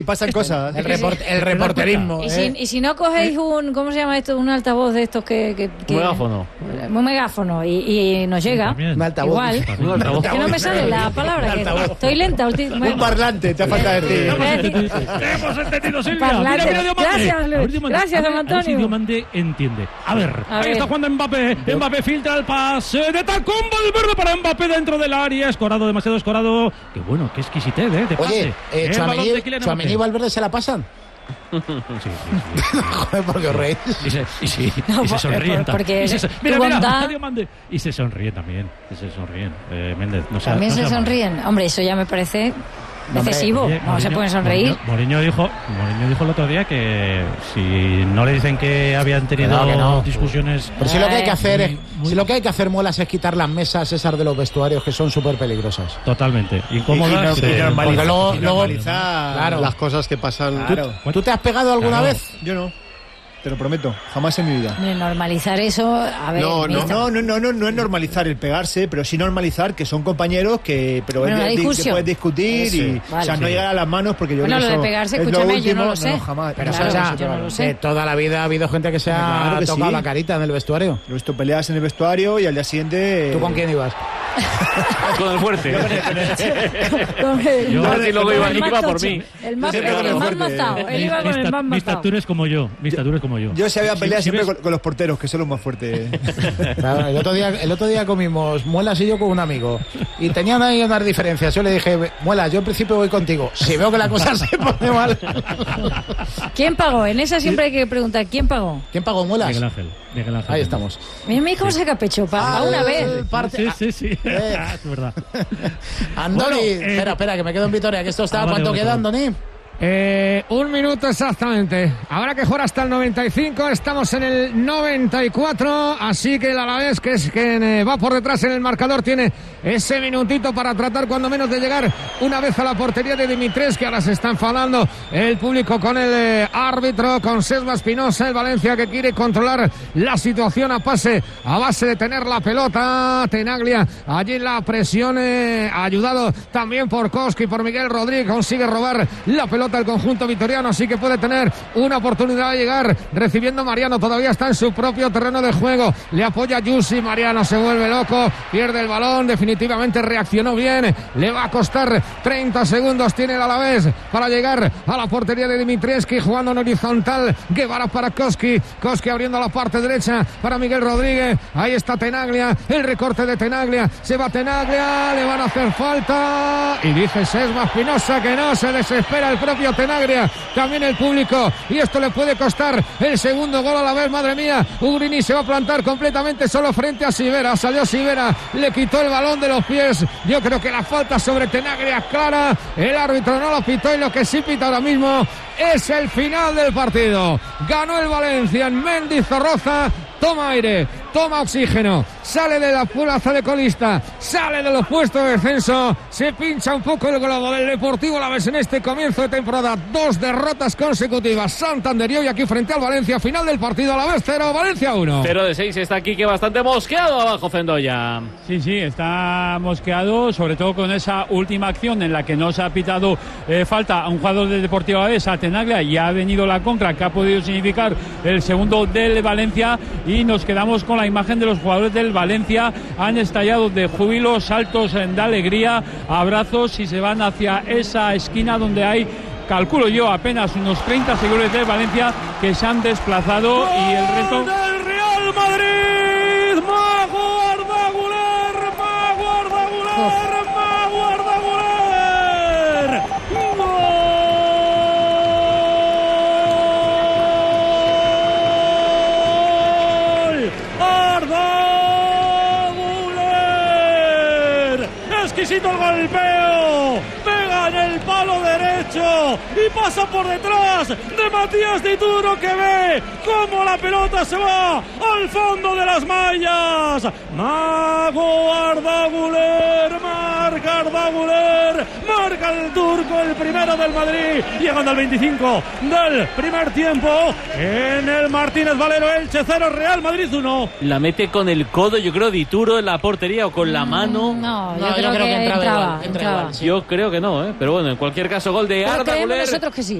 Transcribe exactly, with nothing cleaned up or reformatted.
Y pasan cosas. El, report, el reporterismo. Y, ¿eh? si, y si no cogéis un, ¿cómo se llama esto? Un altavoz de estos que... que, que un megáfono. Un megáfono y, y nos llega. Un altavoz. Igual. Un altavoz. Que no me sale la palabra. Que estoy lenta. Ulti- Un parlante, te falta decir. Hemos entendido, Silvia. Parlante. Mira, mira, Gracias, Luis. Gracias, don Antonio. Si Diomande entiende. A ver, A ahí ver. está jugando Mbappé. Mbappé filtra el pase de tacón Valverde para Mbappé dentro del área. Escorado, demasiado escorado. Qué bueno, qué exquisitez, ¿eh? De pase. Oye, eh, El balón de Tchouaméni Kylian Tchouaméni y Mbappé. Valverde se la pasan. Sí, sí, sí. Joder, ¿por qué os reís? Y se, y sí, No, y se por- sonríen. por- porque y se, tu mira, mira, bondad- Sadio Mande. Y se sonríen también. Y se sonríen. Eh, Méndez, no sea, También no se sea malo. sonríen. Hombre, eso ya me parece hombre, excesivo. Oye, No se Mourinho- pueden sonreír. Mourinho, Mourinho dijo, Mourinho dijo el otro día que si no le dicen que habían tenido Que no, que no. discusiones. Pero si lo que hay que hacer es, Muy- muy- si lo que hay que hacer, Muelas, es quitar las mesas esas de los vestuarios que son súper peligrosas. Totalmente. Y, y, Incómodas. no- y eh, normalizar, porque luego- y luego- normalizar claro. Las cosas que pasan. Claro. ¿Tú te has pegado alguna Claro. vez? Yo no. Te lo prometo. Jamás en mi vida. Hombre, normalizar eso, a ver. No, no, mira, No, no, no, no, no es normalizar el pegarse, pero sí normalizar que son compañeros que, pero Bueno, es la de- de- discusión. se puede discutir Eso, y, vale. o sea, no Sí. llegar a las manos porque yo Bueno, creo lo que de eso pegarse, es escúchame, yo último. no lo sé. jamás. Pero Claro, eso ya, yo no lo sé. de toda la vida ha habido gente que se ha Claro que tocado sí. la carita en el vestuario. He visto peleas en el vestuario y al día siguiente. ¿Tú con quién ibas? Con el fuerte. Con el- Yo con así el- luego con iba- el iba más por tocho. mí. El más, Sí, el claro, más fuerte. matado. Él iba con el Mis más mis matado. tatures como yo. Mis tatures como yo. Yo si había Si- peleas si siempre ves- con, con los porteros, que son los más fuertes. Claro, el otro día, el otro día comimos Muelas y yo con un amigo y tenían ahí unas diferencias. Yo le dije, Muelas, yo en principio voy contigo. Si veo que la cosa se pone mal. ¿Quién pagó? En esa siempre hay que preguntar, ¿quién pagó? ¿Quién pagó Muelas? Miguel Ángel. Miguel Ángel. Ahí estamos. Mira, mira cómo se capecho, para Ah, una vez. el parte- Sí, sí, sí. Eh. Es verdad. Andoni, Bueno, eh, espera, espera, que me quedo en Vitoria, que esto está. Ah, vale, ¿Cuánto vale, queda, perdón. Andoni? Eh, un minuto exactamente. Habrá que jugar hasta el noventa y cinco. Estamos en el noventa y cuatro. Así que el Alavés, que es quien eh, va por detrás en el marcador, tiene ese minutito para tratar cuando menos de llegar una vez a la portería de Dimitres, que ahora se está enfadando el público con el eh, árbitro, con Sesma Espinosa, el Valencia que quiere controlar la situación a pase, a base de tener la pelota. Tenaglia allí en la presión, eh, ayudado también por Koski, por Miguel Rodríguez, consigue robar la pelota el conjunto vitoriano, así que puede tener una oportunidad de llegar recibiendo Mariano, todavía está en su propio terreno de juego, le apoya Yusi, Mariano se vuelve loco, pierde el balón, definitivamente reaccionó bien, le va a costar treinta segundos, tiene el Alavés para llegar a la portería de Dimitrievski, jugando en horizontal, Guevara para Koski, Koski abriendo la parte derecha para Miguel Rodríguez, ahí está Tenaglia, el recorte de Tenaglia, se va Tenaglia, le van a hacer falta, y dice Sesma Espinosa que no, se desespera el propio Tenaglia, también el público, y esto le puede costar el segundo gol a la vez, madre mía. Ugrini se va a plantar completamente solo frente a Sivera, salió Sivera, le quitó el balón de los pies, yo creo que la falta sobre Tenaglia es clara, el árbitro no lo pitó y lo que sí pita ahora mismo es el final del partido. Ganó el Valencia en Mendizorroza, toma aire, toma oxígeno, sale de la plaza de colista, sale de los puestos de descenso, se pincha un poco el globo del Deportivo Alavés en este comienzo de temporada. Dos derrotas consecutivas, Santander y hoy aquí frente al Valencia, final del partido, Alavés cero, Valencia uno. Cero de seis está aquí que bastante mosqueado abajo Fendoya. Sí, sí, está mosqueado, sobre todo con esa última acción en la que no se ha pitado eh, falta a un jugador del Deportivo Alavés, a Tenaglia, y ha venido la contra que ha podido significar el segundo del Valencia, y nos quedamos con la imagen de los jugadores del Valencia. Han estallado de júbilo, saltos de alegría, abrazos, y se van hacia esa esquina donde hay, calculo yo, apenas unos treinta seguidores del Valencia que se han desplazado, y el resto del Real Madrid. Mago Ardaguler, Mago Ardaguler, Mago Ardaguler. ¡Gol! Ardaguler. Exquisito el golpeo. Pega en el palo derecho y pasa por detrás de Matías Dituro, que ve cómo la pelota se va al fondo de las mallas. Mago Ardaguler marca marca Arda Güler, marca el turco, el primero del Madrid, llegando al veinticinco del primer tiempo en el Martínez Valero. Elche cero, Real Madrid uno. La mete con el codo, yo creo, Dituro en la portería o con la mano. No, yo, No, creo, yo creo que, que entraba entraba. igual, entra entraba. igual, sí. Yo creo que no, ¿eh? Pero bueno, en cualquier caso, gol de Pero Arda creemos Güler. nosotros que sí.